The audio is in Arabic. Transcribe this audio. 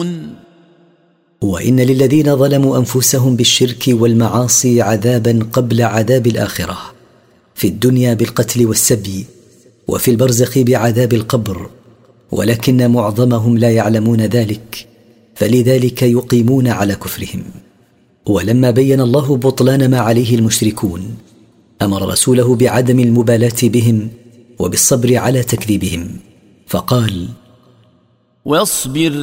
وإن للذين ظلموا أنفسهم بالشرك والمعاصي عذابا قبل عذاب الآخرة، في الدنيا بالقتل والسبي، وفي البرزخ بعذاب القبر، ولكن معظمهم لا يعلمون ذلك، فلذلك يقيمون على كفرهم. ولما بين الله بطلان ما عليه المشركون، أمر رسوله بعدم المبالاة بهم وبالصبر على تكذيبهم، فقال: واصبر